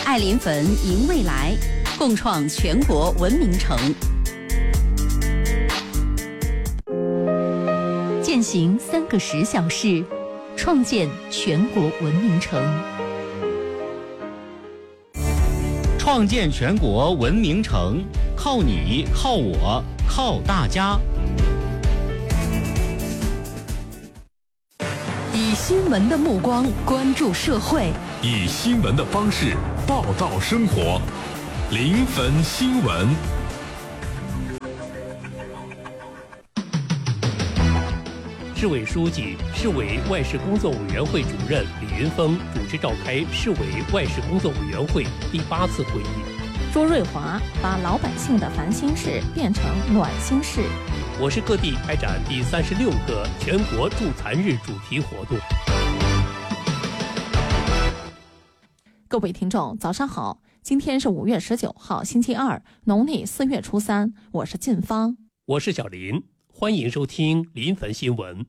爱临汾迎未来，共创全国文明城。践行3个10小事，创建全国文明城。 创建全国文明城，靠你，靠我，靠大家。 以新闻的目光关注社会， 以新闻的方式报道生活。临汾新闻。 市委书记、市委外事工作委员会主任李云峰主持召开市委外事工作委员会第8次会议。 朱瑞华把老百姓的烦心事变成暖心事。 我市各地开展第36个全国助残日主题活动。 各位听众，早上好！今天是5月19号，星期二，农历4月初3。我是晋芳， 我是小林，欢迎收听临汾新闻。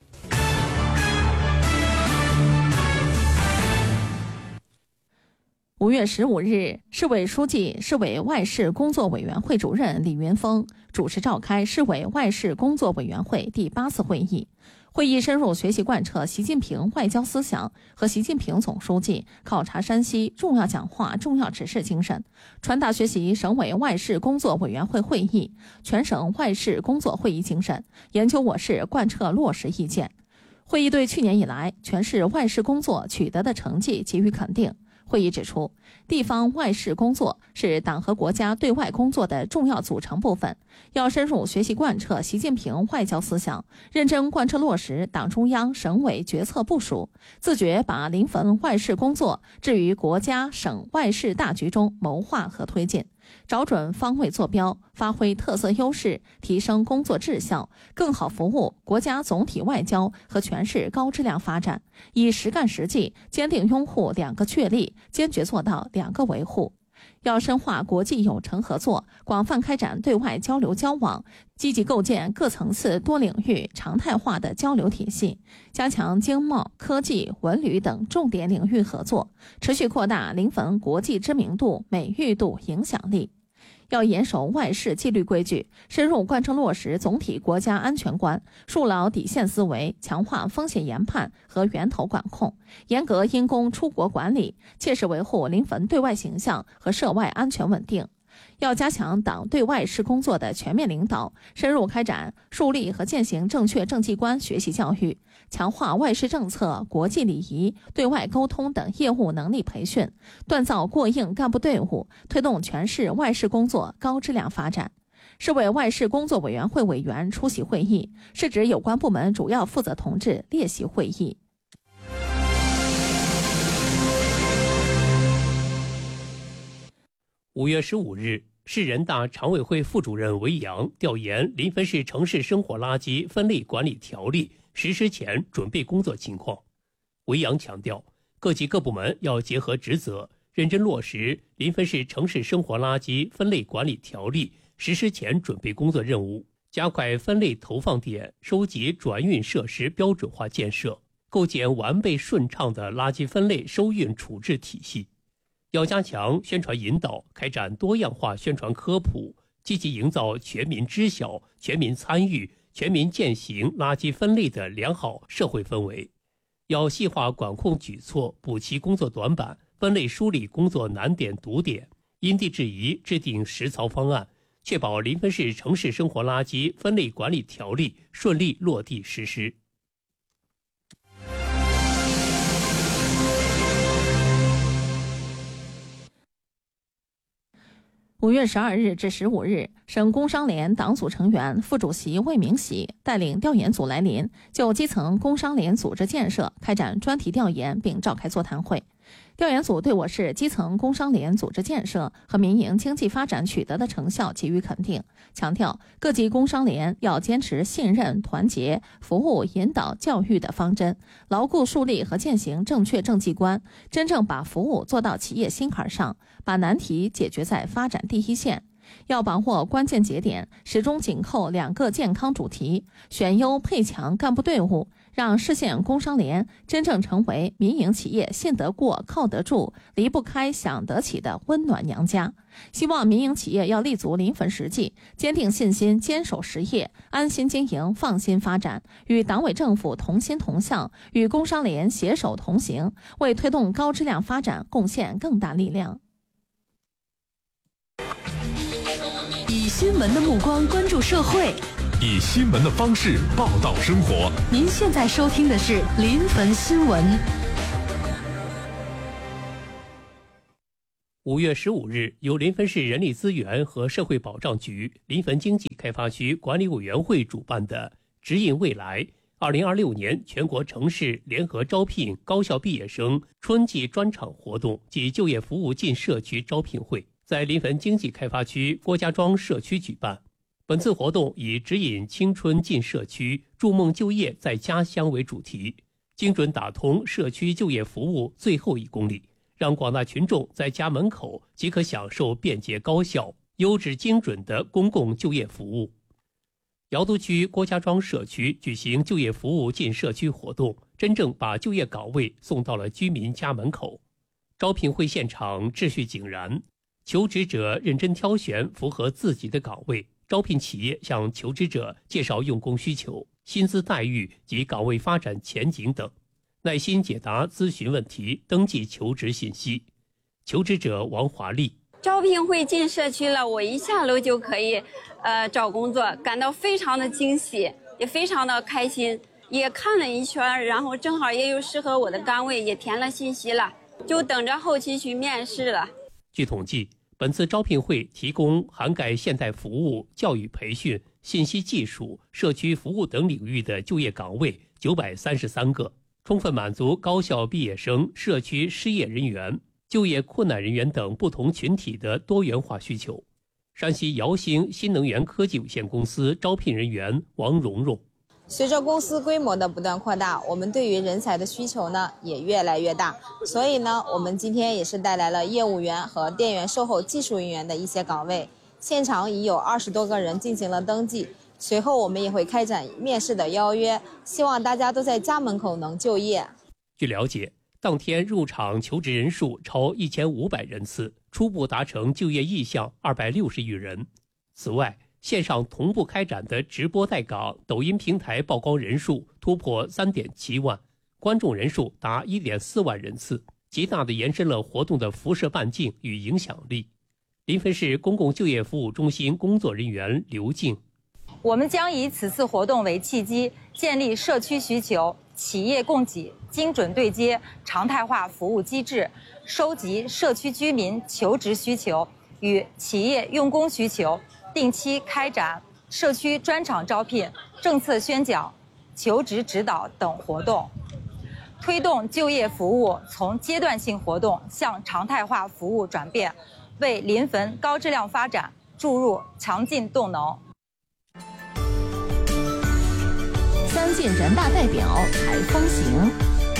5月15日，市委书记、市委外事工作委员会主任李云峰主持召开市委外事工作委员会第8次会议。会议深入学习贯彻习近平外交思想和习近平总书记考察山西重要讲话、重要指示精神，传达学习省委外事工作委员会会议、全省外事工作会议精神，研究我市贯彻落实意见。会议对去年以来全市外事工作取得的成绩给予肯定。会议指出，地方外事工作是党和国家对外工作的重要组成部分，要深入学习贯彻习近平外交思想，认真贯彻落实党中央、省委决策部署，自觉把临汾外事工作置于国家省外事大局中谋划和推进，找准方位坐标，发挥特色优势，提升工作质效，更好服务国家总体外交和全市高质量发展，以实干实际，坚定拥护2个确立，坚决做到2个维护。要深化国际有成合作，广泛开展对外交流交往，积极构建各层次多领域常态化的交流体系，加强经贸、科技、文旅等重点领域合作，持续扩大临汾国际知名度、美誉度、影响力。要严守外事纪律规矩，深入贯彻落实总体国家安全观，树牢底线思维，强化风险研判和源头管控，严格因公出国管理，切实维护临汾对外形象和涉外安全稳定。要加强党对外事工作的全面领导，深入开展树立和践行正确政绩观学习教育，强化外事政策、国际礼仪、对外沟通等业务能力培训，锻造过硬干部队伍，推动全市外事工作高质量发展。市委外事工作委员会委员出席会议，是指有关部门主要负责同志列席会议。 5月15日，市人大常委会副主任韦阳调研临汾市城市生活垃圾分类管理条例实施前准备工作情况。韦阳强调，各级各部门要结合职责，认真落实临汾市城市生活垃圾分类管理条例实施前准备工作任务，加快分类投放点收集转运设施标准化建设，构建完备顺畅的垃圾分类收运处置体系。要加强宣传引导，开展多样化宣传科普，积极营造全民知晓、全民参与、全民践行垃圾分类的良好社会氛围。要细化管控举措，补齐工作短板，分类梳理工作难点堵点，因地制宜制定实操方案，确保临汾市城市生活垃圾分类管理条例顺利落地实施。 5月12日至15日，省工商联党组成员、副主席魏明喜带领调研组来临，就基层工商联组织建设开展专题调研并召开座谈会。调研组对我市基层工商联组织建设和民营经济发展取得的成效给予肯定，强调各级工商联要坚持信任、团结、服务、引导、教育的方针，牢固树立和践行正确政绩观，真正把服务做到企业心坎上，把难题解决在发展第一线。要把握关键节点，始终紧扣2个健康主题，选优配强干部队伍， 让市县工商联真正成为民营企业信得过、靠得住、离不开、想得起的温暖娘家。希望民营企业要立足临汾实际，坚定信心，坚守实业，安心经营，放心发展，与党委政府同心同向，与工商联携手同行，为推动高质量发展贡献更大力量。 以新闻的目光关注社会， 以新闻的方式报道生活。 您现在收听的是临汾新闻。 5月15日，由临汾市人力资源和社会保障局、临汾经济开发区管理委员会主办的“指引未来”2026年全国城市联合招聘高校毕业生春季专场活动及就业服务进社区招聘会在临汾经济开发区郭家庄社区举办。本次活动以指引青春进社区，筑梦就业在家乡为主题，精准打通社区就业服务最后1公里，让广大群众在家门口即可享受便捷高效、优质精准的公共就业服务。瑶都区郭家庄社区举行就业服务进社区活动，真正把就业岗位送到了居民家门口。招聘会现场秩序井然，求职者认真挑选符合自己的岗位，招聘企业向求职者介绍用工需求、薪资待遇及岗位发展前景等，耐心解答咨询问题，登记求职信息。求职者王华丽： 招聘会进社区了，我一下楼就可以找工作，感到非常的惊喜，也非常的开心。也看了一圈，然后正好也有适合我的岗位，也填了信息了，就等着后期去面试了。据统计，本次招聘会提供涵盖现代服务、教育培训、信息技术、社区服务等领域的就业岗位933个，充分满足高校毕业生、社区失业人员、就业困难人员等不同群体的多元化需求。山西瑶星新能源科技有限公司招聘人员王蓉蓉： 随着公司规模的不断扩大，我们对于人才的需求呢也越来越大，所以呢，我们今天也是带来了业务员和店员售后技术人员的一些岗位，现场已有20多个人进行了登记，随后我们也会开展面试的邀约，希望大家都在家门口能就业。 据了解，当天入场求职人数超1500人次，初步达成就业意向260余人。此外，线上同步开展的直播带岗抖音平台曝光人数突破3.7万，观众人数达1.4万人次，极大地延伸了活动的辐射半径与影响力。临汾市公共就业服务中心工作人员刘静： 我们将以此次活动为契机，建立社区需求、企业供给、精准对接、常态化服务机制，收集社区居民求职需求与企业用工需求，定期开展社区专场招聘、政策宣讲、求职指导等活动，推动就业服务从阶段性活动向常态化服务转变，为临汾高质量发展注入强劲动能。 3届人大代表采风行。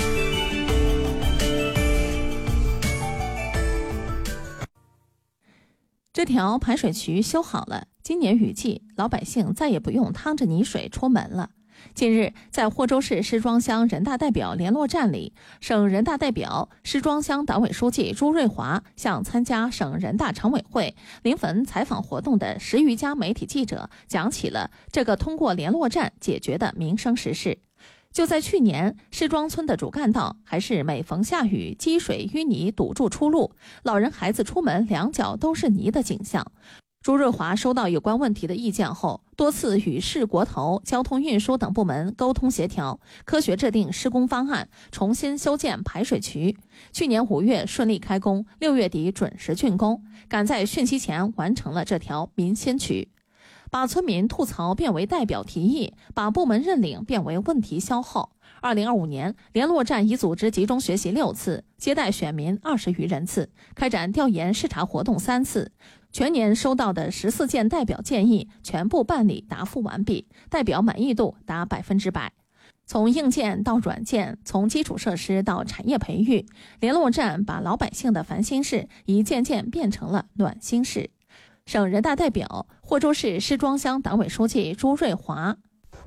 这条排水渠修好了，今年雨季，老百姓再也不用趟着泥水出门了。近日，在霍州市施庄乡人大代表联络站里，省人大代表、施庄乡党委书记朱瑞华向参加省人大常委会临汾采访活动的10余家媒体记者讲起了这个通过联络站解决的民生实事。就在去年，施庄村的主干道还是每逢下雨积水淤泥堵住出路，老人孩子出门两脚都是泥的景象。朱瑞华收到有关问题的意见后，多次与市国投、交通运输等部门沟通协调，科学制定施工方案，重新修建排水渠。去年5月顺利开工，6月底准时竣工，赶在汛期前完成了这条民心渠。把村民吐槽变为代表提议，把部门认领变为问题消耗。2025年，联络站已组织集中学习6次，接待选民20余人次，开展调研视察活动3次。全年收到的14件代表建议全部办理答复完毕，代表满意度达100%。从硬件到软件，从基础设施到产业培育，联络站把老百姓的烦心事一件件变成了暖心事。省人大代表、霍州市施庄乡党委书记朱瑞华：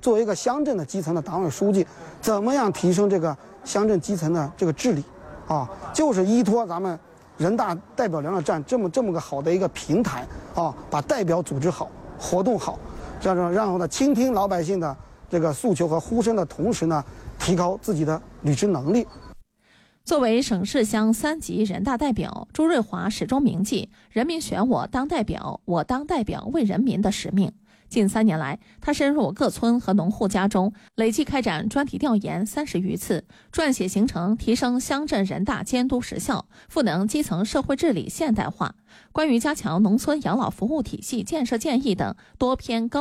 作为一个乡镇的基层的党委书记，怎么样提升这个乡镇基层的这个治理啊？就是依托咱们人大代表联络站这么个好的一个平台啊，把代表组织好，活动好，然后呢，倾听老百姓的这个诉求和呼声的同时呢，提高自己的履职能力。 作为省市乡3级人大代表，朱瑞华始终铭记人民选我当代表，我当代表为人民的使命。近3年来，他深入各村和农户家中，累计开展专题调研30余次，撰写形成提升乡镇人大监督实效、赋能基层社会治理现代化、关于加强农村养老服务体系建设建议等多篇高